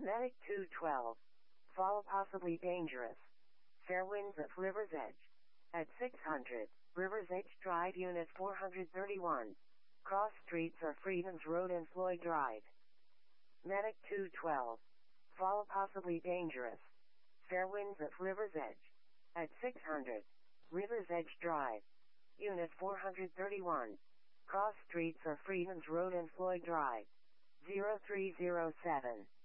Medic 212. Fall possibly dangerous. Fair winds at River's Edge. At 600, River's Edge Drive Unit 431. Cross streets are Freedman's Road and Floyd Drive. Medic 212. Fall possibly dangerous. Fair winds at River's Edge. At 600, River's Edge Drive. Unit 431. Cross streets are Freedman's Road and Floyd Drive. 0307.